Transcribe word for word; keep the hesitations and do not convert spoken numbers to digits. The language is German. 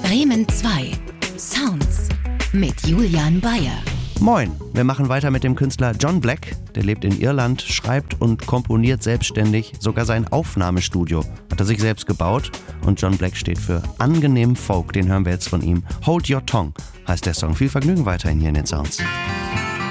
Bremen zwei. Sounds mit Julian Bayer. Moin, wir machen weiter mit dem Künstler John Black. Der lebt in Irland, schreibt und komponiert selbstständig. Sogar sein Aufnahmestudio hat er sich selbst gebaut. Und John Black steht für angenehmen Folk. Den hören wir jetzt von ihm. Hold Your Tongue heißt der Song. Viel Vergnügen weiterhin hier in den Sounds.